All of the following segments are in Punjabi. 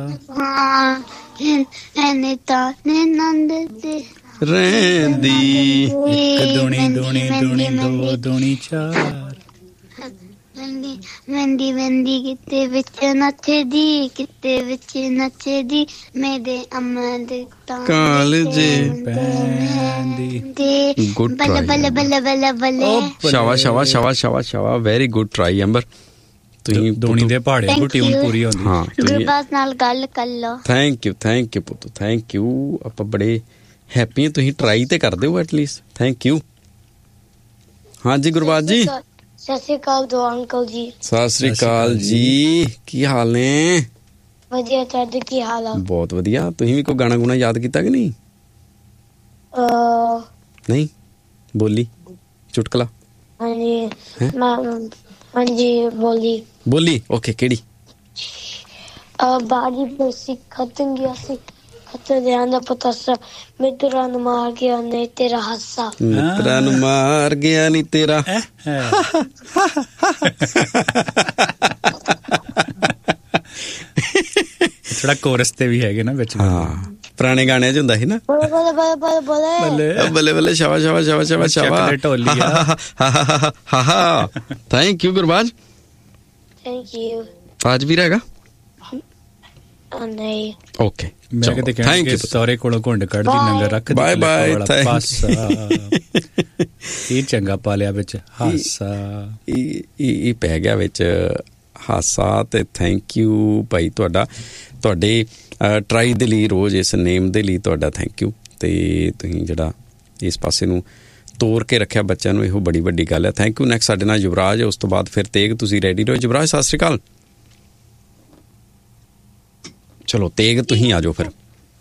ਐਨੇ ਤਾਂ ਨੰਦ ਤੇ ਰਹਿੰਦੀ ਇੱਕ ਦੁਣੀ ਦੁਣੀ ਦੁਣੀ ਦੋ ਦੁਣੀ ਚਾਰ ਵੰਦੀ ਵੰਦੀ ਕਿਤੇ ਵਿੱਚ ਨੱਚਦੀ ਮੇਰੇ ਅਮਰ ਦੇ ਕਾਲਜੇ ਪੈਂਦੀ ਗੁੱਡ ਬੱਲੇ ਬੱਲੇ ਬੱਲੇ ਬੱਲੇ ਬੱਲੇ ਸ਼ਾਵਾ ਵੈਰੀ ਗੁੱਡ ਟਰਾਈ ਅੰਬਰ ਤੁਸੀਂ ਦੁਣੀ ਦੇ ਪਹਾੜੇ ਨੂੰ ਟਿਊਨ ਪੂਰੀ ਹੁੰਦੀ। ਹਾਂ ਗੁਰਬਾਜ ਨਾਲ ਗੱਲ ਕਰ ਲਓ। ਥੈਂਕ ਯੂ ਪੁੱਤ ਥੈਂਕ ਯੂ ਆਪਾਂ ਬੜੇ ਹੈਪੀ ਤੁਸੀਂ ਟਰਾਈ ਤੇ ਕਰਦੇ ਹੋ ਐਟਲੀਸਟ ਥੈਂਕ ਯੂ। ਹਾਂਜੀ ਗੁਰਬਾਜ ਜੀ ਸਤਿ ਸ਼੍ਰੀ ਅਕਾਲ ਦੋ ਅੰਕਲ ਜੀ। ਸਤਿ ਸ੍ਰੀ ਅਕਾਲ ਜੀ ਕੀ ਹਾਲ ਨੇ? ਵਧੀਆ ਤੁਹਾਡੇ ਕੀ ਹਾਲ ਆ? ਬਹੁਤ ਵਧੀਆ। ਤੁਸੀਂ ਵੀ ਕੋਈ ਗਾਣਾ ਗੁਣਾ ਯਾਦ ਕੀਤਾ ਕਿ ਨਹੀਂ? ਨਹੀਂ ਬੋਲੀ ਚੁਟਕਲਾ ਹਾਂਜੀ ਬੋਲੀ ਓਕੇ ਕਿਹੜੀ? ਬਾਰੀ ਬਸੀ ਖਤਮ ਗਿਆ ਸੀ ਖਤਮ ਦੇ ਆਂਦਾ ਪਤਾਸਾ ਮਿੱਤਰਾਂ ਨੂੰ ਮਾਰ ਗਿਆ ਨੇ ਤੇਰਾ ਹਾਸਾ ਮਿੱਤਰਾਂ ਨੂੰ ਮਾਰ ਗਿਆ ਨੀ ਤੇਰਾ ਥੋੜਾ ਕੋਰਸ ਤੇ ਵੀ ਹੈਗੇ ਨਾ ਵਿੱਚ। ਹਾਂ ਪੁਰਾਣੇ ਗਾਣਿਆਂ 'ਚ ਹੁੰਦਾ ਸੀ ਨਾ ਬੱਲੇ ਬੱਲੇ ਸ਼ਾਵਾ ਢੋਲੀਆ। Thank you Gurbaj. Thank you. ਅੱਜ ਵੀ ਰਹੇਗਾ ਨਹੀਂ ਓਕੇ ਮੈਂ ਕਿਤੇ ਕਹਿੰਦਾ ਸਾਰੇ ਕੋਲੋਂ ਘੁੰਡ ਕੱਢਦੀ ਨੰਗਰ ਰੱਖ ਬਾਏ ਬਾਏ ਇਹ ਚੰਗਾ ਪਾ ਲਿਆ ਵਿੱਚ ਹਾਸਾ ਇਹ ਪੈ ਗਿਆ ਵਿੱਚ ਹਾਸਾ। ਤੇ ਥੈਂਕ ਯੂ ਭਾਈ ਤੁਹਾਡੇ ਟਰਾਈ ਦੇ ਲਈ ਰੋਜ਼ ਇਸ ਨੇਮ ਦੇ ਲਈ ਤੁਹਾਡਾ ਥੈਂਕ ਯੂ। ਤੇ ਤੁਸੀਂ ਜਿਹੜਾ ਇਸ ਪਾਸੇ ਨੂੰ ਤੋਰ ਕੇ ਰੱਖਿਆ ਬੱਚਿਆਂ ਨੂੰ ਇਹੋ ਬੜੀ ਵੱਡੀ ਗੱਲ ਹੈ। Thank you. ਨੈਕਸਟ ਸਾਡੇ ਨਾਲ ਯੁਵਰਾਜ, ਉਸ ਤੋਂ ਬਾਅਦ ਫਿਰ ਤੇਗ। ਤੁਸੀਂ ਰੈਡੀ ਰਹੋ ਯੁਵਰਾਜ। ਸਤਿ ਸ਼੍ਰੀ ਅਕਾਲ। ਚਲੋ ਤੇਗ ਤੁਸੀਂ ਆ ਜਾਓ ਫਿਰ।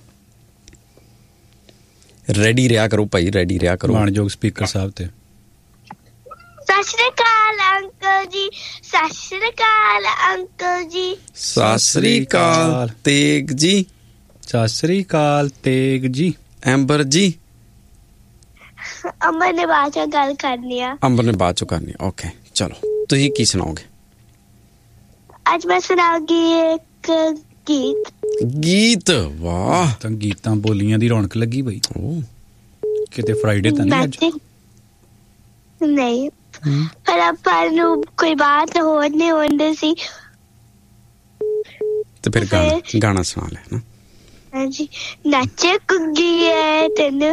ਰੈਡੀ ਰਿਹਾ ਕਰੋ ਭਾਈ ਰੈਡੀ ਰਿਹਾ ਕਰੋ। ਮਾਨਯੋਗ ਸਪੀਕਰ ਸਾਹਿਬ ਤੇ ਸਤਿ ਸ਼੍ਰੀ ਅਕਾਲ ਅੰਕਲ ਜੀ। ਸਤਿ ਸ਼੍ਰੀ ਅਕਾਲ ਅੰਕਲ ਜੀ। ਸਤਿ ਸ਼੍ਰੀ ਅਕਾਲ ਤੇਗ ਜੀ। ਸਤਿ ਸ਼੍ਰੀ ਅਕਾਲ ਤੇਗ ਜੀ। ਐਂਬਰ ਜੀ ਅੰਬਰ ਨੇ ਬਾਅਦ ਚੋਂ ਗੱਲ ਕਰਨੀ ਆ। ਅੰਬਰ ਨੇ ਬਾਅਦ ਚੋਂ ਕਰਨੀ ਓਕੇ। ਚਲੋ ਤੁਸੀਂ ਕੀ ਸੁਣਾਓਗੇ ਅੱਜ? ਮੈਂ ਸੁਣਾਉਗੀ ਇੱਕ ਗੀਤ। ਵਾਹ ਤਾਂ ਗੀਤਾਂ ਬੋਲੀਆਂ ਦੀ ਰੌਣਕ ਲੱਗੀ ਬਈ। ਕਿਤੇ ਫਰਾਈਡੇ ਤਾਂ ਨਹੀਂ ਅੱਜ? ਨਹੀਂ ਪਰ ਆਪਾਂ ਨੂੰ ਕੋਈ ਬਾਤ ਹੋਰ ਨਹੀਂ ਹੁੰਦੀ ਸੀ ਤੇ ਫਿਰ ਗਾਣਾ ਸੁਣਾ ਲੈ ਨਾ। ਹਾਂਜੀ ਨੱਚ ਕੁੱਗੀਏ ਤੈਨੂੰ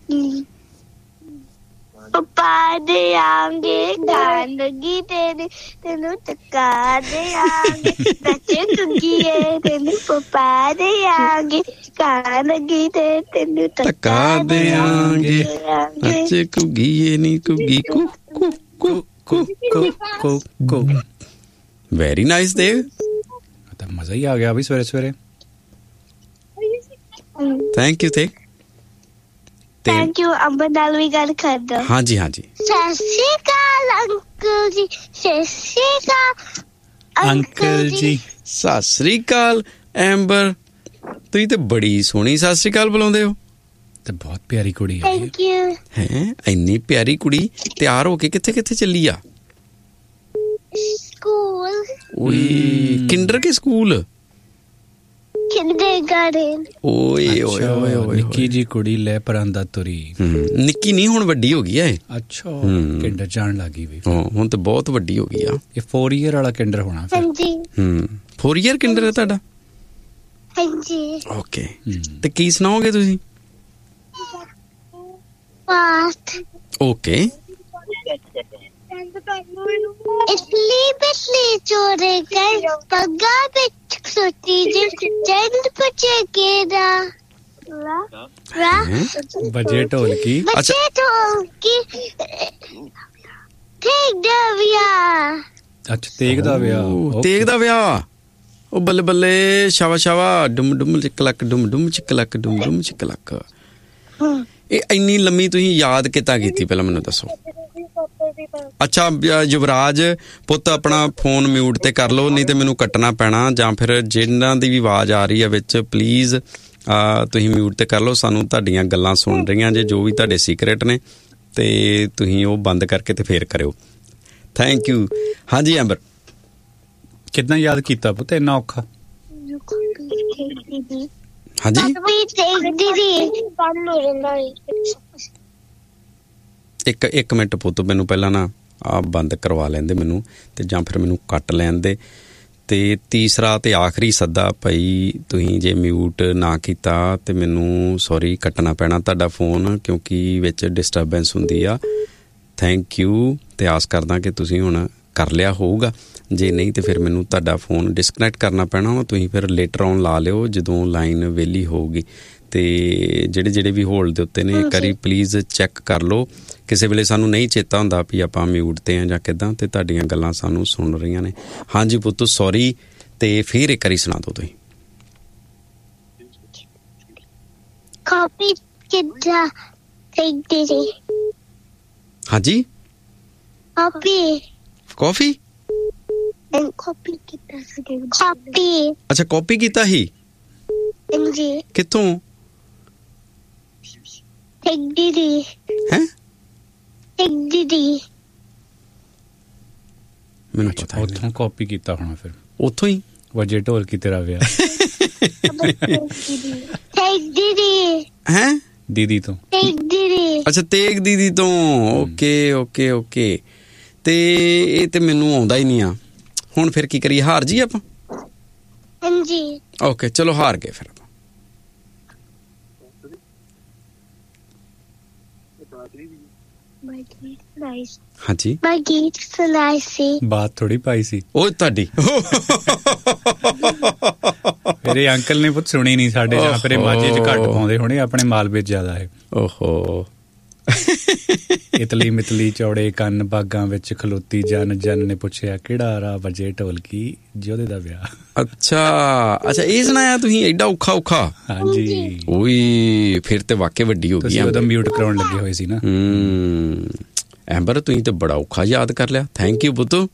ਪਪਾ ਦੇ ਆਂਗੇ ਗਾਣ ਲੱਗੀ ਤੈਨੂੰ ਟਕਾ ਦੇ ਆਂਗੇ ਨੱਚ ਕੁੱਗੀਏ ਤੈਨੂੰ ਪਪਾ ਦੇ ਆਂਗੇ ਗਾਣ ਲੱਗੀ ਤੈਨੂੰ ਟਕਾ ਦੇ ਆਂਗੇ ਨੱਚ ਕੁੱਗੀਏ ਨੀ ਕੁੱਗੀ ਕੁ ਵੈਰੀ ਨਾਈਸ ਦੇਵ। ਤਾਂ ਮਜ਼ਾ ਹੀ ਆ ਗਿਆ ਬਈ ਸਵੇਰੇ ਸਵੇਰੇ। Thank you thank you. ਅੰਬਰ ਨਾਲ ਵੀ ਗੱਲ ਕਰਦਾ। ਹਾਂਜੀ ਸਤਿ ਸ਼੍ਰੀ ਅਕਾਲ ਅੰਕਲ ਜੀ। ਸਤਿ ਸ਼੍ਰੀ ਅਕਾਲ ਅੰਕਲ ਜੀ। ਸਤਿ ਸ਼੍ਰੀ ਅਕਾਲ ਐਂਬਰ। ਤੁਸੀਂ ਤੇ ਬੜੀ ਸੋਹਣੀ ਸਤਿ ਸ਼੍ਰੀ ਅਕਾਲ ਬੁਲਾਉਂਦੇ ਹੋ। ਤੇ ਬਹੁਤ ਪਿਆਰੀ ਕੁੜੀ ਹੈ। Thank you. ਹੈ ਇੰਨੀ ਪਿਆਰੀ ਕੁੜੀ ਤਿਆਰ ਹੋ ਕੇ ਕਿੱਥੇ ਚੱਲੀ ਆ? ਸਕੂਲ। ਓਏ ਕਿੰਡਰ ਕੇ ਸਕੂਲ? kindergarten। ਓਏ ਨਿੱਕੀ ਜੀ ਕੁੜੀ ਲੈ ਪਰਾਂਦਾ ਤੁਰੀ। ਨਿੱਕੀ ਨਹੀਂ ਹੁਣ ਵੱਡੀ ਹੋ ਗਈ ਐ। ਅੱਛਾ ਕਿੰਡਰ ਜਾਣ ਲੱਗੀ ਵੀ। ਹੁਣ ਤੇ ਬਹੁਤ ਵੱਡੀ ਹੋ ਗਈ ਆ। ਇਹ 4 year ਵਾਲਾ ਕਿੰਡਰ ਹੋਣਾ ਫਿਰ। ਹਾਂਜੀ 4 year ਕਿੰਡਰ ਹੈ ਤੁਹਾਡਾ? ਹਾਂਜੀ ਓਕੇ। ਤੇ ਕੀ ਸੁਣਾਓਗੇ ਤੁਸੀਂ? ਪਾਠ। ਓਕੇ। ਇਸਲੀ ਚੋਰੇ ਗਏ ਪੱਗਾ ਵਿੱਚ ਸੁੱਤੀ ਜੀ ਚੰਦ ਪੁੱਛੇ ਕਿਹਦਾ ਬਜੇ ਢੋਲਕੀ। ਬੱਚੇ ਢੋਲਕੀ ਤੇਗ ਦਾ ਵਿਆਹ। ਅੱਛਾ ਤੇਗ ਦਾ ਵਿਆਹ। ਤੇਗ ਦਾ ਵਿਆਹ। ਉਹ ਬੱਲੇ ਬੱਲੇ ਸ਼ਾਵਾ ਡੁਮ ਡੁਮ ਚਿਕਲਕ ਡੁਮ ਡੁਮ ਚਿਕਲਕ ਡੁਮ ਡੁਮ ਚਿਕਲਕ। ਇਹ ਇੰਨੀ ਲੰਮੀ ਤੁਸੀਂ ਯਾਦ ਕਿੱਦਾਂ ਕੀਤੀ ਪਹਿਲਾਂ ਮੈਨੂੰ ਦੱਸੋ। ਅੱਛਾ ਯੁਵਰਾਜ ਪੁੱਤ ਆਪਣਾ ਫੋਨ ਮਿਊਟ ਤੇ ਕਰ ਲਓ ਨਹੀਂ ਤੇ ਮੈਨੂੰ ਕੱਟਣਾ ਪੈਣਾ। ਜਾਂ ਫਿਰ ਜਿਨ੍ਹਾਂ ਦੀ ਵੀ ਆਵਾਜ਼ ਆ ਰਹੀ ਹੈ ਵਿੱਚ ਪਲੀਜ਼ ਤੁਸੀਂ ਮਿਊਟ ਤੇ ਕਰ ਲਓ। ਸਾਨੂੰ ਤੁਹਾਡੀਆਂ ਗੱਲਾਂ ਸੁਣ ਰਹੀਆਂ ਜੇ ਜੋ ਵੀ ਤੁਹਾਡੇ ਸੀਕਰੇਟ ਨੇ ਤੇ ਤੁਸੀਂ ਉਹ ਬੰਦ ਕਰਕੇ ਤੇ ਫੇਰ ਕਰਿਓ। Thank you. ਹਾਂਜੀ ਐਂਬਰ ਕਿੱਦਾਂ ਯਾਦ ਕੀਤਾ ਪੁੱਤ ਇੰਨਾ ਔਖਾ? ਹਾਂਜੀ ਇੱਕ ਮਿੰਟ ਪੁੱਤ, ਮੈਨੂੰ ਪਹਿਲਾਂ ਨਾ ਆ ਬੰਦ ਕਰਵਾ ਲੈਂਦੇ ਮੈਨੂੰ, ਤੇ ਜਾਂ ਫਿਰ ਮੈਨੂੰ ਕੱਟ ਲੈਣ ਦੇ। ਤੇ ਤੀਸਰਾ ਤੇ ਆਖਰੀ ਸੱਦਾ ਭਾਈ, ਤੁਸੀਂ ਜੇ ਮਿਊਟ ਨਾ ਕੀਤਾ ਤੇ ਮੈਨੂੰ ਸੌਰੀ ਕੱਟਣਾ ਪੈਣਾ ਤੁਹਾਡਾ ਫੋਨ, ਕਿਉਂਕਿ ਵਿੱਚ ਡਿਸਟਰਬੈਂਸ ਹੁੰਦੀ ਆ। ਥੈਂਕ ਯੂ, ਤੇ ਆਸ ਕਰਦਾ ਕਿ ਤੁਸੀਂ ਹੁਣ ਕਰ ਲਿਆ ਹੋਊਗਾ। ਜੇ ਨਹੀਂ ਤੇ ਫਿਰ ਮੈਨੂੰ ਤੁਹਾਡਾ ਫੋਨ ਡਿਸਕਨੈਕਟ ਕਰਨਾ ਪੈਣਾ ਵਾ। ਤੁਸੀਂ ਫਿਰ ਲੇਟਰ ਆਨ ਲਾ ਲਿਓ ਜਦੋਂ ਲਾਈਨ ਵਿਹਲੀ ਹੋਊਗੀ। ਤੇ ਜਿਹੜੇ ਵੀ ਹੋਲਡ ਦੇ ਉੱਤੇ ਨੇ, ਇੱਕ ਵਾਰੀ ਪਲੀਜ਼ ਚੈੱਕ ਕਰ ਲਓ। ਕਿਸੇ ਵੇਲੇ ਸਾਨੂੰ ਨਹੀਂ ਚੇਤਾ ਹੁੰਦਾ ਵੀ ਆਪਾਂ ਮਿਊਟ ਤੇ ਆ ਜਾਂ ਕਿੱਦਾਂ, ਤੇ ਤੁਹਾਡੀਆਂ ਗੱਲਾਂ ਸਾਨੂੰ ਸੁਣ ਰਹੀਆਂ ਨੇ। ਹਾਂਜੀ ਪੁੱਤ ਸੌਰੀ, ਤੇ ਫਿਰ ਇੱਕ ਵਾਰੀ ਸੁਣਾ ਦਿਓ ਤੁਸੀਂ। ਕਾਪੀ ਕਿੱਦਾਂ ਫੇਕਦੀ ਸੀ? ਹਾਂਜੀ ਕਾਪੀ ਕਾਫੀ ਕਾਪੀ ਕਿੱਦਾਂ ਸੀ? ਕਾਪੀ ਅੱਛਾ ਕਾਪੀ ਕੀਤਾ ਸੀ? ਹਾਂਜੀ। ਕਿੱਥੋਂ? ਫੇਕਦੀ ਸੀ। ਹੈਂ? ਫੇਕਦੀ ਸੀ। ਮੈਨੂੰ ਪਤਾ ਨਹੀਂ। ਉੱਥੋਂ ਕਾਪੀ ਕੀਤਾ ਹੋਣਾ ਫਿਰ। ਉੱਥੋਂ ਹੀ ਵਜੇ ਢੋਲ ਕੀ ਤੇਰਾ ਵਿਆਹ। ਫੇਕਦੀ ਸੀ। ਹੈਂ? ਦੀਦੀ ਤੋਂ। ਫੇਕਦੀ ਸੀ। ਅੱਛਾ ਤੇਗ ਦੀਦੀ ਤੋਂ। ਓਕੇ। ਤੇ ਇਹ ਤੇ ਮੈਨੂੰ ਆਉਂਦਾ ਹੀ ਨਹੀਂ ਆ। ਹੁਣ ਫਿਰ ਕੀ ਕਰੀਏ, ਹਾਰ ਜੀ ਆਪਾਂ? ਹਾਂਜੀ। ਓਕੇ ਚਲੋ ਹਾਰ ਗਏ ਫਿਰ ਆਪਾਂ। ਹਾਂਜੀ ਮੈਂ ਗੀਤ ਸੁਣਾਈ ਸੀ। ਬਾਤ ਥੋੜੀ ਪਾਈ ਸੀ ਉਹ ਤੁਹਾਡੀ। ਮੇਰੇ ਅੰਕਲ ਨੇ ਪੁੱਤ ਸੁਣੀ ਨਹੀਂ ਸਾਡੇ, ਜਾਂ ਫਿਰ ਮਾਝੇ 'ਚ ਘੱਟ ਪਾਉਂਦੇ ਹੋਣੇ, ਆਪਣੇ ਮਾਲਵੇ 'ਚ ਜ਼ਿਆਦਾ ਹੈ। ਓਹੋ। ਇਤਲੀ ਮਿਤਲੀ ਚੌੜੇ ਕੰਨ ਬਾਗਾਂ ਵਿੱਚ ਖਲੋਤੀ ਜਨ ਨੇ ਪੁੱਛਿਆ ਕਿਹੜਾ ਰਾ ਵਜੇ ਢੋਲਕੀ ਜਿਹਦੇ ਦਾ ਵਿਆਹ। ਅੱਛਾ ਇਹ ਸੁਣਾਇਆ ਤੁਸੀਂ ਐਡਾ ਔਖਾ? ਹਾਂਜੀ। ਓਏ ਫਿਰ ਤੇ ਵਾਕਈ ਵੱਡੀ ਹੋ ਗਈ। ਤੁਸੀਂ ਉਦੋਂ ਮਿਊਟ ਕਰਾਉਣ ਲੱਗੇ ਹੋਏ ਸੀ ਨਾ। ਐਂਬਰ ਤੁਸੀਂ ਤੇ ਬੜਾ ਔਖਾ ਯਾਦ ਕਰ ਲਿਆ। ਥੈਂਕ ਯੂ ਪੁੱਤ।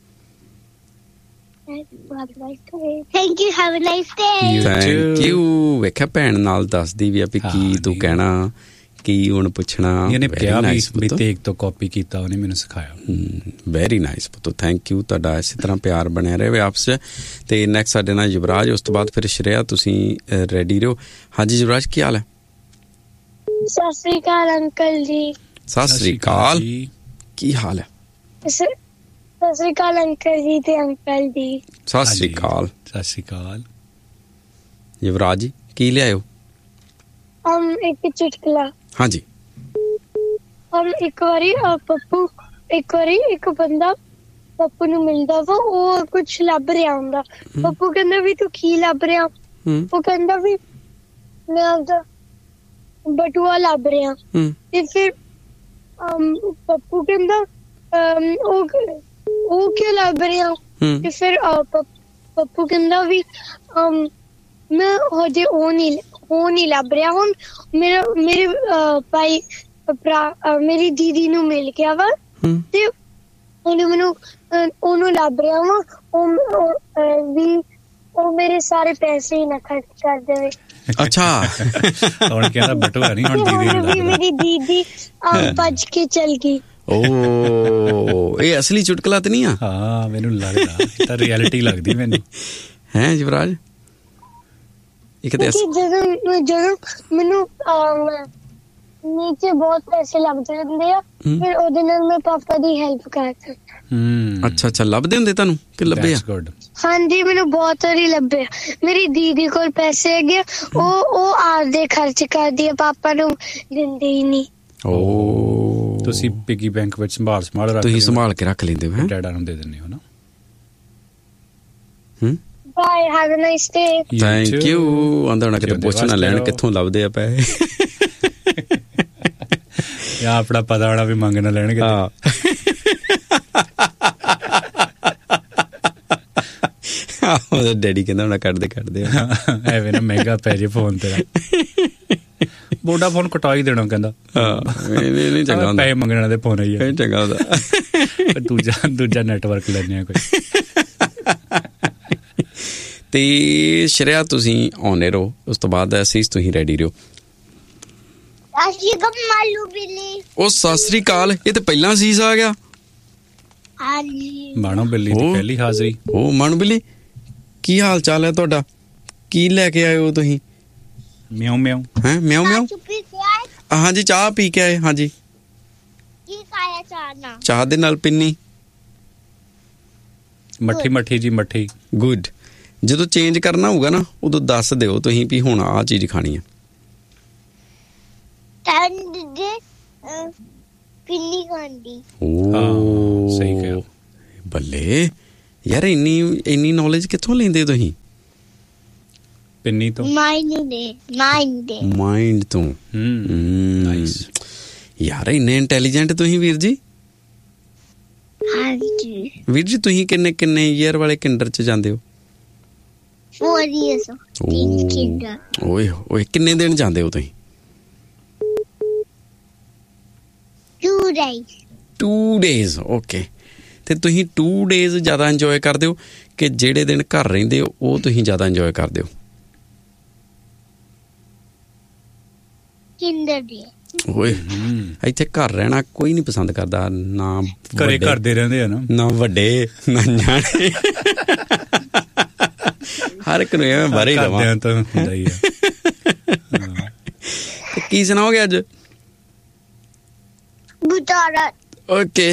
Thank you, have a nice day. Thank you. ਵੇਖਿਆ ਭੈਣ ਨਾਲ ਦੱਸਦੀ ਵੀ ਆ ਵੀ ਕੀ ਤੂੰ ਕਹਿਣਾ, ਕੀ ਹੁਣ ਪੁੱਛਣਾ। ਇਹਨੇ ਕਿਹਾ ਵੀ ਤੇਗ ਤੋਂ ਕਾਪੀ ਕੀਤਾ, ਉਹਨੇ ਮੈਨੂੰ ਸਿਖਾਇਆ। ਵੈਰੀ ਨਾਈਸ ਪੁੱਤ, ਥੈਂਕ ਯੂ। ਤੁਹਾਡਾ ਇਸੇ ਤਰ੍ਹਾਂ ਪਿਆਰ ਬਣਿਆ ਰਹੇ ਆਪਸ 'ਚ। ਤੇ ਨੈਕਸਟ ਸਾਡੇ ਨਾਲ ਯੁਵਰਾਜ, ਉਸ ਤੋਂ ਬਾਅਦ ਫਿਰ ਸ਼੍ਰੇਆ। ਤੁਸੀਂ ਰੈਡੀ ਰਹੋ। ਹਾਂਜੀ ਯੁਵਰਾਜ, ਕੀ ਹਾਲ ਹੈ? ਸਤਿ ਸ੍ਰੀ ਅਕਾਲ ਅੰਕਲ ਜੀ। ਸਤਿ ਸ੍ਰੀ ਅਕਾਲ, ਕੀ ਹਾਲ ਹੈ? ਸਤਿ ਸ੍ਰੀ ਅਕਾਲ ਅੰਕਲ ਜੀ ਤੇ ਅੰਕਲ ਜੀ। ਸਤਿ ਸ੍ਰੀ ਅਕਾਲ। ਸਤਿ ਸ੍ਰੀ ਅਕਾਲ। ਯੁਵਰਾਜ ਜੀ ਕੀ ਲਿਆਇਓ? ਇੱਕ ਚੁਟਕਲਾ। ਹਾਂਜੀ। ਇੱਕ ਵਾਰੀ ਇੱਕ ਬੰਦਾ ਪੱਪੂ ਨੂੰ ਮਿਲਦਾ ਵਾ, ਉਹ ਕੁਛ ਲੱਭ ਰਿਹਾ ਹੁੰਦਾ। ਪੱਪੂ ਕਹਿੰਦਾ ਵੀ ਤੂੰ ਕੀ ਲੱਭ ਰਿਹਾ? ਉਹ ਕਹਿੰਦਾ ਵੀ ਮੈਂ ਆਪਦਾ ਬਟੂਆ ਲੱਭ ਰਿਹਾ। ਤੇ ਫਿਰ ਪੱਪੂ ਕਹਿੰਦਾ ਉਹ ਕਿਉਂ ਲੱਭ ਰਿਹਾ? ਤੇ ਫਿਰ ਪੱਪੂ ਕਹਿੰਦਾ ਵੀ ਮੈਂ ਹਜੇ ਉਹ ਨਹੀਂ ਲੱਭ ਰਿਹਾ। ਹੁਣ ਮੇਰੇ ਭਾਈ ਮੇਰੀ ਦੀਦੀ ਨੂੰ ਮਿਲ ਗਿਆ ਵਾ, ਤੇ ਉਹਨੂੰ ਲੱਭ ਰਿਹਾ ਵਾ। ਉਹ ਮੇਰੇ ਸਾਰੇ ਪੈਸੇ ਹੀ ਨਾ ਖਰਚ ਕਰ ਦੇਵੇ। ਅੱਛਾ ਹੁਣ ਕਹਿੰਦਾ ਬਟੂਆ ਨਹੀਂ, ਹੁਣ ਦੀਦੀ ਨੂੰ। ਮੇਰੀ ਦੀਦੀ ਭੱਜ ਕੇ ਚਲ ਗਈ। ਓ ਇਹ ਅਸਲੀ ਚੁਟਕਲਾ ਤੇ ਨਹੀਂ ਆ? ਹਾਂ ਮੈਨੂੰ ਲੱਗਦਾ, ਇਹ ਤਾਂ ਰਿਐਲਿਟੀ ਲੱਗਦੀ ਮੈਨੂੰ। ਹੈ ਯੁਵਰਾਜ? ਜਦੋਂ ਮੈਨੂੰ ਨੀਚੇ ਬਹੁਤ ਪੈਸੇ ਲੱਗ ਜਾਂਦੇ ਆ, ਫਿਰ ਉਹਦੇ ਨਾਲ ਮੈਂ ਪਾਪਾ ਦੀ ਹੈਲਪ ਕਰਦਾ। ਅੱਛਾ ਲੱਭਦੇ ਹੁੰਦੇ ਤੁਹਾਨੂੰ ਕਿ ਲੱਭੇ ਆ? ਹਾਂਜੀ ਮੈਨੂੰ ਬਹੁਤ ਵਾਰੀ ਲੱਭੇ। ਮੇਰੀ ਦੀਦੀ ਕੋਲ ਪੈਸੇ ਹੈਗੇ, ਉਹ ਆਪਦੇ ਖਰਚ ਕਰਦੀ ਆ, ਪਾਪਾ ਨੂੰ ਦਿੰਦੇ ਹੀ ਨਹੀਂ। ਓ ਤੁਸੀਂ ਪਿਗੀ ਬੈਂਕ ਵਿੱਚ ਸੰਭਾਲ ਰੱਖ, ਤੁਸੀਂ ਸੰਭਾਲ ਕੇ ਰੱਖ ਲੈਂਦੇ ਹੋ? ਡੈਡਾ ਨੂੰ ਦੇ ਦਿੰਦੇ ਹੋ ਨਾ। Bye, have a nice day. Thank you. ਆਂਦਾ ਹੋਣਾ ਕਿਤੇ ਪੁੱਛ ਨਾ ਲੈਣ ਕਿੱਥੋਂ ਲੱਭਦੇ ਆ ਪੈਸੇ, ਜਾਂ ਆਪਣਾ ਪਤਾ ਹੋਣਾ ਵੀ ਮੰਗ ਨਾ ਲੈਣਗੇ। ਉਹਦਾ ਡੈਡੀ ਕਹਿੰਦਾ ਹੋਣਾ ਕੱਢਦੇ ਐਵੇਂ ਨਾ ਮਹਿੰਗਾ ਪੈ ਜੇ ਫੋਨ ਤੇਰਾ। ਵੋਡਾਫੋਨ ਕਟਾ ਹੀ ਦੇਣਾ ਕਹਿੰਦਾ। ਨਹੀਂ ਚੰਗਾ ਹੁੰਦਾ, ਪੈਸੇ ਮੰਗਣ ਵਾਲੇ ਫੋਨ ਆਈ ਹੈ। ਚੰਗਾ ਹੁੰਦਾ। ਦੂਜਾ ਨੈਟਵਰਕ ਲੈਣੇ ਆ ਕੋਈ। ਤੇ ਸ਼੍ਰੇਆ ਤੁਸੀਂ ਆਉਣੇ ਰਹੋ, ਉਸ ਤੋਂ ਬਾਅਦ ਅਸੀਸ ਤੁਸੀਂ ਰੈਡੀ ਰਹੋ। ਉਹ ਸਤਿ ਸ੍ਰੀ ਅਕਾਲ। ਇਹ ਤੇ ਪਹਿਲਾਂ ਅਸੀਸ ਆ ਗਿਆ। ਮਾਣੋ ਬਿੱਲੀ ਦੀ ਪਹਿਲੀ ਹਾਜ਼ਰੀ। ਉਹ ਮਾਣੋ ਬਿੱਲੀ, ਕੀ ਹਾਲ ਚਾਲ ਹੈ ਤੁਹਾਡਾ? ਕੀ ਲੈ ਕੇ ਆਏ ਹੋ ਤੁਸੀਂ? ਮਿਆਉ ਮਿਆਉ। ਹੈ ਮਿਆਉ ਮਿਆਉ? ਹਾਂਜੀ ਚਾਹ ਪੀ ਕੇ ਆਏ। ਹਾਂਜੀ ਕੀ ਖਾਇਆ ਚਾਹ ਨਾਲ? ਚਾਹ ਦੇ ਨਾਲ ਪਿੰਨੀ। ਮੱਠੀ ਮੱਠੀ ਜੀ ਮੱਠੀ। ਗੁੱਡ। ਜਦੋਂ ਚੇਂਜ ਕਰਨਾ ਹੋਊਗਾ ਨਾ ਉਦੋਂ ਦੱਸ ਦਿਓ ਤੁਸੀਂ ਵੀ ਹੁਣ ਆਹ ਚੀਜ਼ ਖਾਣੀ ਆ। ਪਿੰਨੀ ਖਾਂਦੀ। ਓ ਸਹੀ ਕਿਹਾ। ਬੱਲੇ ਯਾਰ ਇੰਨੀ ਨੌਲੇਜ ਕਿੱਥੋਂ ਲੈਂਦੇ ਤੁਸੀਂ? ਪਿੰਨੀ ਤੋਂ। ਮਾਈਂਡ ਤੋਂ। ਨਾਈਸ ਯਾਰ ਇੰਨੇ ਇੰਟੈਲੀਜੈਂਟ ਤੁਸੀਂ ਵੀਰ ਜੀ। ਹਾਂਜੀ ਵੀਰ ਜੀ ਤੁਸੀਂ ਕਿੰਨੇ ਈਅਰ ਵਾਲੇ ਕਿੰਡਰ ਚ ਜਾਂਦੇ ਹੋ? 4 years ਓਏ ਓਏ ਕਿੰਨੇ ਦਿਨ ਜਾਂਦੇ ਹੋ ਤੁਸੀਂ? 2 days ਓਕੇ। ਤੇ ਤੁਸੀਂ 2 days ਜ਼ਿਆਦਾ ਇੰਜੋਏ ਕਰਦੇ ਹੋ ਕਿ ਜਿਹੜੇ ਦਿਨ ਘਰ ਰਹਿੰਦੇ ਹੋ ਉਹ ਤੁਸੀਂ ਜ਼ਿਆਦਾ ਇੰਜੋਏ ਕਰਦੇ ਹੋ? ਓਏ ਇੱਥੇ ਘਰ ਰਹਿਣਾ ਕੋਈ ਨਹੀਂ ਪਸੰਦ ਕਰਦਾ, ਨਾ ਘਰੇ ਕਰਦੇ ਰਹਿੰਦੇ ਆ ਨਾ ਵੱਡੇ ਨਾ ਨਿਆਣੇ। ਹਰ ਇੱਕ ਨੂੰ ਐਵੇਂ ਬਾਹਰ ਹੀ ਰਵਾਂ ਤਾਂ ਹੁੰਦਾ ਹੀ ਆ। ਕੀ ਸੁਣਾਓਗੇ ਅੱਜ? ਓਕੇ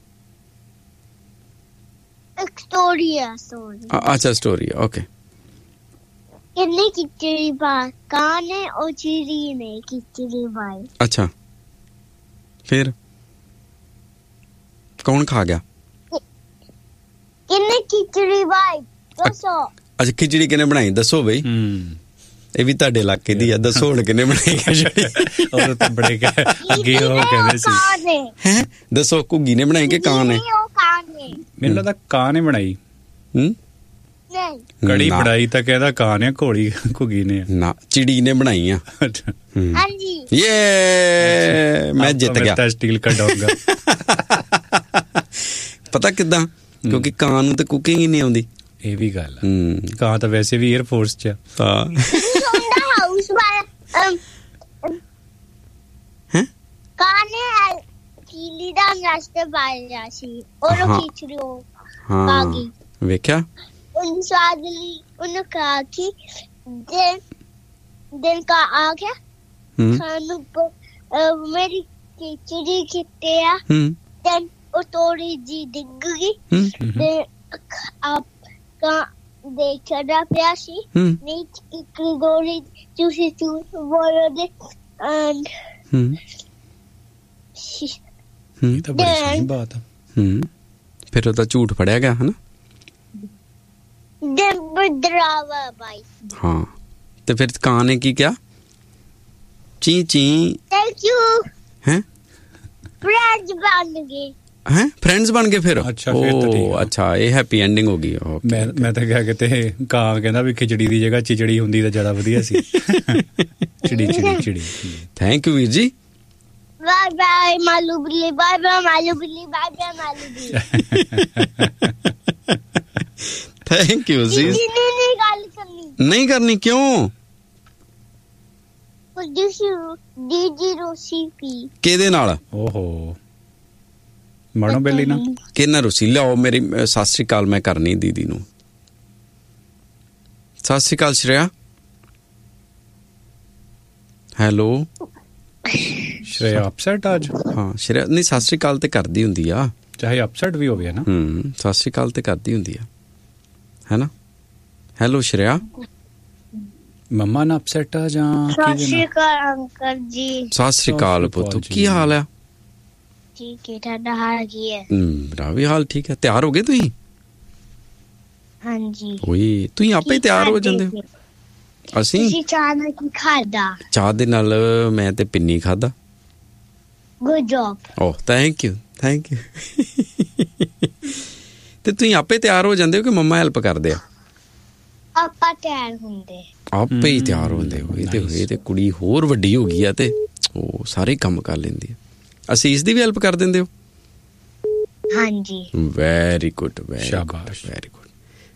ਇੱਕ ਸਟੋਰੀ ਆ। ਅੱਛਾ ਸਟੋਰੀ ਓਕੇ। कितने खिचड़ी पाई कान है और चिड़ी ने खिचड़ी पाई। अच्छा फिर कौन खा गया? कितने खिचड़ी पाई दसो। अच्छा खिचड़ी किने बनाई दसो बई। ਇਹ ਵੀ ਤੁਹਾਡੇ ਇਲਾਕੇ ਦੀ ਆ, ਦੱਸੋ ਹੁਣ ਕਿਨੇ ਬਣਾਈ ਖਿਚੜੀ? ਉਹ ਤਾਂ ਬੜੇ ਅੱਗੇ ਉਹ ਕਹਿੰਦੇ ਸੀ। ਹੈ ਦੱਸੋ ਘੁੱਗੀ ਨੇ ਬਣਾਈ ਕਿ ਕਾਂ ਨੇ? ਮੈਨੂੰ ਲੱਗਦਾ ਕਾਂ ਨੇ ਬਣਾਈ। ਨਹੀਂ ਕੜੀ ਬਣਾਈ ਤਾਂ ਕਹਿੰਦਾ ਕਾਂ ਨੇ, ਘੋੜੀ ਘੁੱਗੀ ਨੇ ਨਾ ਚਿੜੀ ਨੇ ਬਣਾਈ ਆ। ਹਾਂਜੀ ਯੇ ਮੈਂ ਜਿੱਤ ਗਿਆ। ਤਾਂ ਸਟੀਲ ਕਢਾਉਂਗਾ। ਪਤਾ ਕਿੱਦਾਂ? ਕਿਉਂਕਿ ਕਾਂ ਨੂੰ ਤਾਂ ਕੁਕਿੰਗ ਹੀ ਨਹੀਂ ਆਉਂਦੀ। ਇਹ ਵੀ ਗੱਲ ਆ। ਕਾਂ ਤਾਂ ਵੈਸੇ ਵੀ 에ਅਰ ਫੋਰਸ ਚ ਆ। ਕਾਨੇ ਕੀਲੀ ਦਾ ਰਸਤੇ ਪਾਇਆ ਸੀ ਉਹ ਖਿਚੜੀ ਆ ਗਈ। ਵੇਖਿਆ ਉਹਨੂੰ ਸਵਾਦ ਲਈ ਉਹਨੂੰ ਕਹਾ ਕਿ ਦਿਨ ਕਾ ਆ ਗਿਆ ਸਾਨੂੰ ਮੇਰੀ ਖਿਚੜੀ ਕਿਤੇ ਆ। ਦਿਨ ਉਹ ਥੋੜੀ ਜੀ ਡਿੱਗ ਗਈ ਤੇ ਆਪ ਕਾ ਦੇਖਦਾ ਪਿਆ ਸੀ। ਨਹੀਂ ਇੱਕ ਗੋਲੀ ਚੂਸੀ ਚੂਸ ਬੋਲਦੇ ਇਹ ਤਾਂ ਬੜੀ ਸਹੀ ਬਾਤ ਆ। ਫਿਰ ਉਹ ਤਾਂ ਝੂਠ ਫੜਿਆ ਗਿਆ ਹਨਾ। ਹਾਂ ਤੇ ਫਿਰ ਕਾਂ ਨੇ ਕੀ ਕਿਹਾ? ਚੀ ਚੀ ਥੈਂਕ ਯੂ। ਹੈ ਫਰੈਂਡਸ ਬਣ ਗਏ। ਹੈ ਫਰੈਂਡਸ ਬਣ ਗਏ ਫਿਰ? ਅੱਛਾ ਫਿਰ ਤਾਂ ਠੀਕ ਆ। ਅੱਛਾ ਇਹ ਹੈਪੀ ਐਂਡਿੰਗ ਹੋ ਗਈ। ਮੈਂ ਤਾਂ ਕਿਹਾ ਕਿਤੇ ਕਾਂ ਕਹਿੰਦਾ ਵੀ ਖਿਚੜੀ ਦੀ ਜਗ੍ਹਾ ਚਿਚੜੀ ਹੁੰਦੀ ਤਾਂ ਜ਼ਿਆਦਾ ਵਧੀਆ ਸੀ। ਚਿੜੀ ਚਿੜੀ ਚਿੜੀ। ਥੈਂਕ ਯੂ ਵੀਰ ਜੀ। ਬਾਏ ਬਾਏ ਮਾਲੂ ਬਿੱਲੀ। ਬਾਏ ਬਾਏ ਮਾਲੂ ਬਿੱਲੀ। ਬਾਏ ਬਾਏ ਮਾਲੂ ਬਿੱਲੀ। ਥੈਂਕ ਯੂ ਜੀ। ਨਹੀਂ ਗੱਲ ਕਰਨੀ। ਨਹੀਂ ਕਰਨੀ ਕਿਉਂ? ਦੀਦੀ ਰੋਸੀ ਪੀ ਕਿਹਦੇ ਨਾਲ? ਓਹੋ ਮਣੋ ਬੇਲੀ ਨਾ ਕਿਹਨਾਂ ਰੋਸੀ? ਲਿਆਓ ਮੇਰੀ ਸਤਿ ਸ੍ਰੀ ਅਕਾਲ ਮੈਂ ਕਰਨੀ ਦੀਦੀ ਨੂੰ। ਸਤਿ ਸ੍ਰੀ ਅਕਾਲ ਸ਼੍ਰੇਆ। ਹੈਲੋ ਸ਼੍ਰੇਆ ਅਪਸੈਟ ਅੱਜ? ਹਾਂ ਸ਼੍ਰੇਆ ਨਹੀਂ ਸਤਿ ਸ੍ਰੀ ਅਕਾਲ ਤੇ ਕਰਦੀ ਹੁੰਦੀ ਆ, ਚਾਹੇ ਅਪਸੈਟ ਵੀ ਹੋਵੇ ਨਾ। ਸਤਿ ਸ੍ਰੀ ਅਕਾਲ ਤੇ ਕਰਦੀ ਹੁੰਦੀ ਆ ਹੈ ਨਾ। ਹੈਲੋ ਸ਼੍ਰੇਆ। ਮੰਮਾ ਨਾ ਅਪਸੈਟ ਆ ਜਾਂ ਸਤਿ ਸ਼੍ਰੀ ਅਕਾਲ ਅੰਕਲ ਜੀ। ਸਤਿ ਸ੍ਰੀ ਅਕਾਲ ਪੁੱਤ, ਕੀ ਹਾਲ ਆ? ਠੀਕ ਹੈ, ਤੁਹਾਡਾ ਹਾਲ ਕੀ ਹੈ? ਮੇਰਾ ਵੀ ਹਾਲ ਠੀਕ ਹੈ। ਤਿਆਰ ਹੋ ਗਏ ਤੁਸੀਂ? ਹਾਂਜੀ। ਓਏ ਤੁਸੀਂ ਆਪੇ ਤਿਆਰ ਹੋ ਜਾਂਦੇ ਹੋ। ਅਸੀਂ ਚਾਹ ਨਾਲ ਕੀ ਖਾਦਾ? ਚਾਹ ਦੇ ਨਾਲ ਮੈਂ ਤੇ ਪਿੰਨੀ ਖਾਦਾ। Good job. ਓਹ ਥੈਂਕ ਯੂ ਥੈਂਕ ਯੂ। ਤੇ ਤੁਸੀਂ ਆਪੇ ਤਿਆਰ ਹੋ ਜਾਂਦੇ ਹੋ ਕਿ ਮੰਮਾ ਹੈਲਪ ਕਰਦੇ ਆ? ਆਪਾਂ ਤਿਆਰ ਹੁੰਦੇ। ਆਪੇ ਹੀ ਤਿਆਰ ਹੁੰਦੇ ਹੋ। ਇਹ ਤੇ ਕੁੜੀ ਹੋਰ ਵੱਡੀ ਹੋ ਗਈ ਆ ਤੇ ਉਹ ਸਾਰੇ ਕੰਮ ਕਰ ਲੈਂਦੀ ਆ। ਅਸੀਸ ਦੀ ਵੀ ਹੈਲਪ ਕਰ ਦਿੰਦੇ ਹੋ? ਹਾਂਜੀ। ਵੈਰੀ ਗੁੱਡ ਸ਼ਾਬਾਸ਼ ਵੈਰੀ ਗੁੱਡ।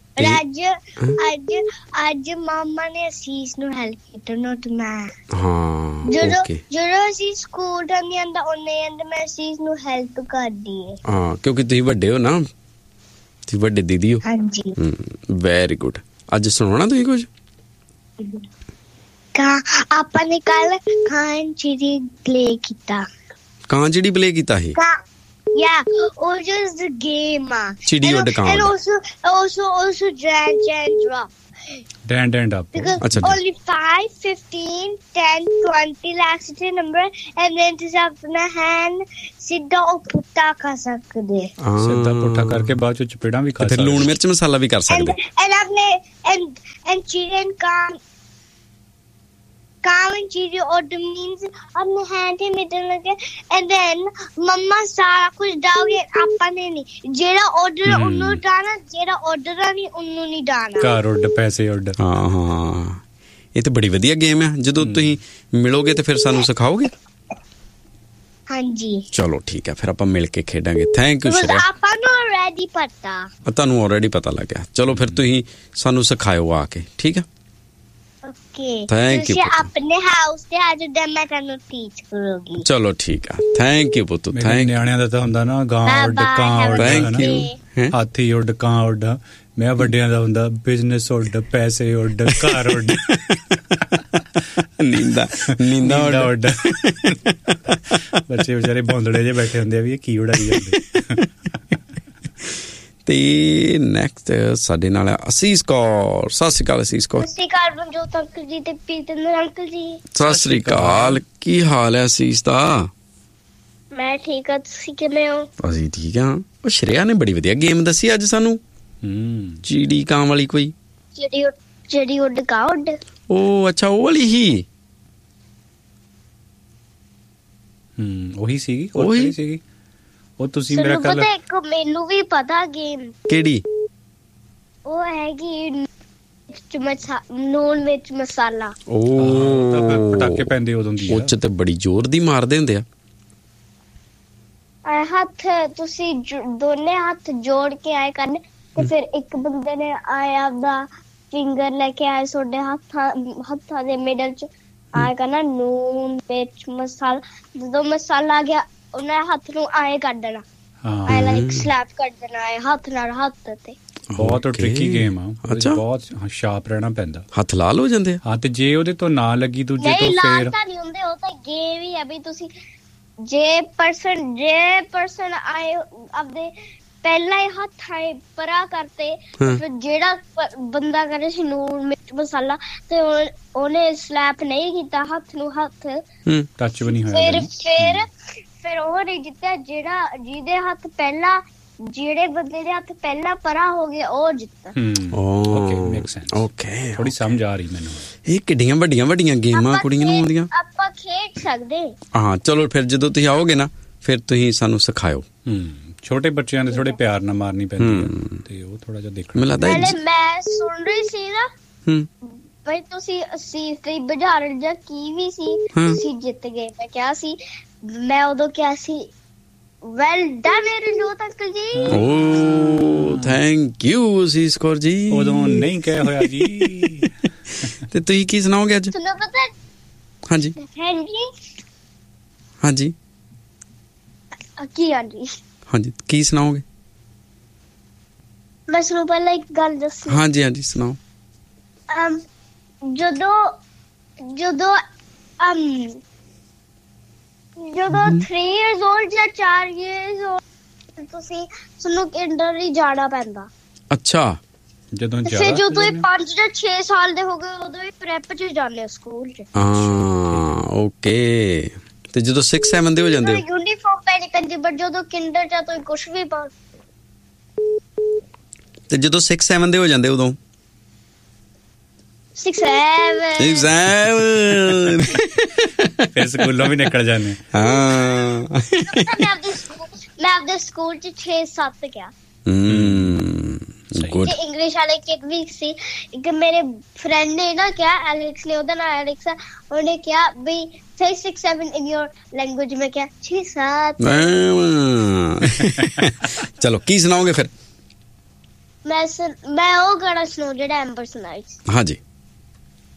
ਅੱਜ ਮਾਮਾ ਨੇ ਅਸੀਸ ਨੂੰ ਹੈਲਪ ਕੀਤੀ ਨਾ ਤੇ ਮੈਂ। ਹਾਂ ਜਦੋਂ ਅਸੀਂ ਸਕੂਲ ਜਾਂਦੇ ਆਂਦਾ ਉਹਨੇ ਆਂਦਾ ਮੈਂ ਅਸੀਸ ਨੂੰ ਹੈਲਪ ਕਰਦੀ ਹੈ। ਹਾਂ ਕਿਉਂਕਿ ਤੁਸੀਂ ਵੱਡੇ ਹੋ ਨਾ, ਤੁਸੀਂ ਵੱਡੇ ਦੀਦੀ ਹੋ। ਹਾਂਜੀ। Very good. ਅੱਜ ਸੁਣਾਉਣਾ ਤੁਸੀਂ ਕੁਝ? ਆਪਾਂ ਨੇ ਕੱਲ ਕਾਂ ਚਿੜੀ ਪਲੇ ਕੀਤਾ। ਕਾਂ ਚਿੜੀ ਪਲੇ ਕੀਤਾ ਸੀ? Yeah, or just the game. Chidi or the kaan. And also dance and drop. Dance and drop. Because only 5, 15, 10, 20 lakhs the number, and then to अपना hand सीधा और पुट्टा खा सकते। सीधा पुट्टा करके बाद जो चपेड़ा भी खा सकते। फिर लून मिर्च मसाला भी कर सकते। And आपने and chidi and kaan. Cow and chidi order means अपने hand ही मिटन लगे, and then मम्मा सारा कुछ डालोगे आपने नहीं, जेड़ा order उन्हों डालना, जेड़ा order नहीं उन्हों नहीं डालना। कार order पैसे order। हाँ ये तो बड़ी वधिया गेम है। ਜਦੋਂ ਤੁਸੀਂ ਮਿਲੋਗੇ ਤੇ ਫਿਰ ਸਾਨੂੰ ਸਿਖਾਓਗੇ? ਹਾਂਜੀ ਚਲੋ ਠੀਕ ਹੈ, ਫਿਰ ਆਪਾਂ ਮਿਲ ਕੇ ਖੇਡਾਂਗੇ। Thank you Shreya. ਆਪਾਂ ਨੂੰ ਆਲਰੇਡੀ ਪਤਾ। ਤੁਹਾਨੂੰ ਆਲਰੇਡੀ ਪਤਾ ਲੱਗਿਆ। ਚਲੋ ਫਿਰ ਤੁਸੀਂ ਸਾਨੂੰ ਸਿਖਾਇਓ ਆ ਕੇ, ਠੀਕ ਹੈ? Okay. Thank you. ਤੁਸੀਂ ਆਪਣੇ ਹਾਊਸ ਤੇ ਆ ਜਾਓ, ਮੈਂ ਤੁਹਾਨੂੰ ਟੀਚ ਕਰੂੰਗੀ। ਚਲੋ ਠੀਕ ਆ। ਥੈਂਕ ਯੂ ਪੁੱਤ। ਥੈਂਕ ਨਿਆਣਿਆਂ ਦਾ ਤਾਂ ਹੁੰਦਾ ਨਾ ਗਾਂ ਉੱਡ ਕਾਂ ਉੱਡ, ਥੈਂਕ ਯੂ। ਹਾਥੀ ਉੱਡ ਕਾਂ ਉੱਡ। ਮੈਂ ਵੱਡਿਆਂ ਦਾ ਹੁੰਦਾ ਬਿਜ਼ਨਸ ਉੱਡ, ਪੈਸੇ ਉੱਡ, ਘਰ ਉੱਡ, ਨੀਂਦਾ ਉੱਡ। ਬੱਚੇ ਵਿਚਾਰੇ ਬੌਂਦੜੇ ਜੇ ਬੈਠੇ ਹੁੰਦੇ ਆ ਵੀ ਇਹ ਕੀ ਉਡਾਈ ਜਾਂਦੇ। ਤੇ ਨੈਕਸਟ ਸਾਡੇ ਨਾਲ ਅਸੀਸ ਕੌਰ। ਸਤਿ ਸ਼੍ਰੀ ਅਕਾਲ ਅਸੀਸ ਕੌਰ। ਸਤਿ ਸ਼੍ਰੀ ਅਕਾਲ ਮਨਜੋਤ ਅੰਕਲ ਜੀ ਤੇ ਪੀਤਨ ਅੰਕਲ ਜੀ। ਸਤਿ ਸ਼੍ਰੀ ਅਕਾਲ। ਕੀ ਹਾਲ ਹੈ ਅਸੀਸ ਦਾ? ਮੈਂ ਠੀਕ ਆ, ਤੁਸੀਂ ਕਿਵੇਂ ਹੋ? ਅਸੀਂ ਠੀਕ ਹਾਂ। ਉਹ ਸ਼੍ਰੇਆ ਨੇ ਬੜੀ ਵਧੀਆ ਗੇਮ ਦੱਸੀ ਅੱਜ ਸਾਨੂੰ। ਚਿੜੀ ਕਾਂ ਵਾਲੀ ਕੋਈ? ਜਿਹੜੀ ਉੱਡ ਕਾਂ ਉੱਡ। ਉਹ ਅੱਛਾ ਉਹ ਵਾਲੀ ਹੀ। ਉਹੀ ਸੀਗੀ। ਉਹੀ ਸੀਗੀ। ਉਹ ਤੁਸੀਂ ਮੇਰਾ ਕੱਲ ਪਤਾ ਇੱਕ ਮੈਨੂੰ ਵੀ ਪਤਾ ਗੇਮ ਕਿਹੜੀ? ਉਹ ਹੈਗੀ ਨੂਨ ਵਿੱਚ ਮਸਾਲਾ। ਉਹ ਪਟਾਕੇ ਪੈਂਦੇ ਉਦੋਂ ਦੀ। ਉਹ ਚ ਤੇ ਬੜੀ ਜ਼ੋਰ ਦੀ ਮਾਰਦੇ ਹੁੰਦੇ ਆ। ਹੱਥ ਤੁਸੀਂ ਦੋਨੇ ਹੱਥ ਜੋੜ ਕੇ ਆਏ ਕਰਨੇ, ਤੇ ਫਿਰ ਇੱਕ ਬੰਦੇ ਨੇ ਆਏ ਆਪਦਾ ਫਿੰਗਰ ਲੈ ਕੇ ਆਏ ਤੁਹਾਡੇ ਹੱਥਾਂ ਦੇ ਮਿਡਲ ਚ ਆਏ ਕਰਨਾ ਨੂਨ ਵਿੱਚ ਮਸਾਲਾ। ਜਦੋਂ ਮਸਾਲਾ ਆ ਗਿਆ ਉਹਨੇ ਹੱਥ ਨੂੰ ਆਏ ਕੱਢ ਦੇਣਾ। ਆਏ ਲਾਈਕ ਸਲੈਪ ਕੱਢ ਦੇਣਾ ਹੈ ਹੱਥ ਨਾਲ ਹੱਥ ਤੇ। ਬਹੁਤ ਟ੍ਰਿਕੀ ਗੇਮ ਆ। ਬਹੁਤ ਸ਼ਾਰਪ ਰਹਿਣਾ ਪੈਂਦਾ। ਹੱਥ ਲਾਲ ਹੋ ਜਾਂਦੇ ਆ। ਹਾਂ ਤੇ ਜੇ ਉਹਦੇ ਤੋਂ ਨਾ ਲੱਗੀ ਦੂਜੇ ਤੋਂ ਫੇਰ ਨਹੀਂ ਹੁੰਦੇ। ਉਹ ਤਾਂ ਗੇਮ ਹੀ ਆ ਵੀ ਤੁਸੀਂ ਜੇ ਪਰਸਨ ਆਏ ਆਪਦੇ ਪਹਿਲਾਂ ਹੀ ਹੱਥ ਆਏ ਪਰਾ ਕਰਤੇ, ਫਿਰ ਜਿਹੜਾ ਬੰਦਾ ਕਰੇ ਸੀ ਨੂਨ ਮਿਰਚ ਮਸਾਲਾ ਤੇ ਉਹਨੇ ਸਲੈਪ ਨਹੀਂ ਕੀਤਾ ਹੱਥ ਨੂੰ, ਹੱਥ ਟੱਚ ਵੀ ਨਹੀਂ ਹੋਇਆ, ਫਿਰ ਉਹ ਨਹੀਂ ਜਿੱਤਿਆ। ਜਿਹਦੇ ਹੱਥ ਪਹਿਲਾਂ, ਜਿਹੜੇ ਬੰਦੇ ਦੇ ਹੱਥ ਪਹਿਲਾਂ ਪਰਾ ਹੋ ਗਏ ਉਹ ਜਿੱਤਾ। Okay make sense. ਓਕੇ ਥੋੜੀ ਸਮਝ ਆ ਰਹੀ ਮੈਨੂੰ। ਇਹ ਕਿੱਡੀਆਂ ਵੱਡੀਆਂ ਗੇਮਾਂ ਕੁੜੀਆਂ ਨੂੰ ਆਉਂਦੀਆਂ। ਆਪਾਂ ਖੇਡ ਸਕਦੇ। ਹਾਂ ਚਲੋ ਫਿਰ ਜਦੋਂ ਤੁਸੀਂ ਆਓਗੇ ਨਾ ਫਿਰ ਤੁਸੀਂ ਸਾਨੂੰ ਸਿਖਾਇਓ। ਛੋਟੇ ਬੱਚਿਆਂ ਦੇ ਥੋੜੇ ਪਿਆਰ ਨਾਲ ਮਾਰਨੀ ਪੈਂਦੀ ਤੇ ਉਹ ਥੋੜਾ ਜਿਹਾ ਦੇਖਣਾ। ਮੈਨੂੰ ਲੱਗਦਾ ਮੈਂ ਸੁਣ ਰਹੀ ਸੀ ਨਾ ਬਈ ਤੁਸੀਂ ਅਸੀਸ ਤੇ ਬਾਜ਼ਾਰ ਜਾਂ ਕੀ ਵੀ ਸੀ, ਤੁਸੀਂ ਜਿੱਤ ਗਏ। ਮੈਂ ਕਿਹਾ ਸੀ, ਮੈਂ ਉਦੋਂ ਕਿਹਾ ਸੀ ਵੈਲ ਡਨ ਰਣਜੋਤ ਅੰਕਲ ਜੀ। ਓ ਥੈਂਕ ਯੂ ਅਸੀਸ ਕੌਰ ਜੀ। ਉਦੋਂ ਨਹੀਂ ਕਹਿ ਹੋਇਆ ਜੀ। ਤੇ ਤੁਸੀਂ ਕੀ ਸੁਣਾਓਗੇ ਅੱਜ? ਤੁਹਾਨੂੰ ਪਤਾ? ਹਾਂਜੀ ਹਾਂਜੀ ਕੀ ਆਂਟੀ? ਹਾਂਜੀ ਕੀ ਸੁਣਾਓਗੇ? ਮੈਂ ਤੁਹਾਨੂੰ ਪਹਿਲਾਂ ਇੱਕ ਗੱਲ ਦੱਸੀ। ਹਾਂਜੀ ਸੁਣਾਓ। ਜਦੋਂ 3 years old ਜਾਂ 4 years old ਤੁਸੀਂ ਤੁਹਾਨੂੰ ਕਿੰਡਰ ਹੀ ਜਾਣਾ ਪੈਂਦਾ। ਅੱਛਾ ਜਦੋਂ ਫਿਰ ਜਦੋਂ ਇਹ 5 ਜਾਂ 6 ਸਾਲ ਦੇ ਹੋ ਗਏ ਉਦੋਂ ਹੀ ਪ੍ਰੈਪ ਚ ਜਾਂਦੇ ਸਕੂਲ ਚ। ਹਾਂ ਓਕੇ। ਤੇ ਜਦੋਂ 6-7 ਦੇ ਹੋ ਜਾਂਦੇ ਹੋ ਯੂਨੀਫਾਰਮ ਪਹਿਨੀ ਪੈਂਦੀ, ਬਟ ਜਦੋਂ ਕਿੰਡਰ ਚ ਤੁਸੀਂ ਕੁਝ ਵੀ ਪਾ। ਤੇ ਜਦੋਂ 6-7 ਦੇ ਹੋ ਜਾਂਦੇ ਉਦੋਂ 6-7 ਫਿਰ ਸਕੂਲੋਂ ਵੀ ਨਿਕਲ ਜਾਂਦੇ। ਹਾਂ ਮੈਂ ਆਪਦੇ ਸਕੂਲ ਚ 6-7 ਗਿਆ। ਗੁੱਡ। ਇੰਗਲਿਸ਼ ਵਾਲੇ ਇੱਕ ਵੀ ਸੀ, ਇੱਕ ਮੇਰੇ ਫਰੈਂਡ ਨੇ ਨਾ ਕਿਹਾ, ਐਲੈਕਸ ਨੇ, ਉਹਦਾ ਨਾਮ ਐਲੈਕਸ ਆ, ਉਹਨੇ ਕਿਹਾ ਬਈ say 6-7 in your language। ਮੈਂ ਕਿਹਾ 6-7। ਚਲੋ ਕੀ ਸੁਣਾਓਗੇ ਫਿਰ? ਮੈਂ ਉਹ ਗਾਣਾ ਸੁਣਾਉ ਜਿਹੜਾ ਐਂਬਰ ਸੁਣਾਈ। ਹਾਂਜੀ